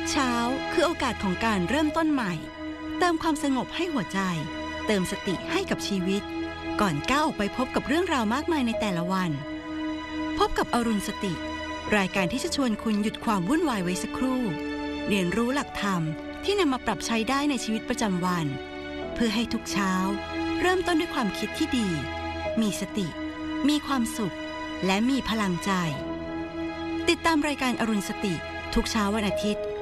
เช้าคือโอกาสของการเริ่มต้นใหม่เติมความสงบให้หัวใจเติมสติให้กับชีวิตก่อนก้าวออกไปพบกับเรื่องราวมากมายในแต่ละวันพบกับอรุณสติรายการที่จะชวนคุณหยุดความวุ่นวายไว้สักครู่เรียนรู้หลักธรรมที่นำมาปรับใช้ได้ในชีวิตประจำวันเพื่อให้ทุกเช้าเริ่มต้นด้วยความคิดที่ดีมีสติมีความสุขและมีพลังใจติดตามรายการอรุณสติทุกเช้าวันอาทิตย์